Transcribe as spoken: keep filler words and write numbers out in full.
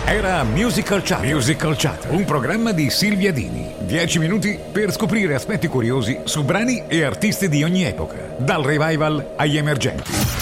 Era Musical Chat. Musical Chat, un programma di Silvia Dini. Dieci minuti per scoprire aspetti curiosi su brani e artisti di ogni epoca, dal revival agli emergenti.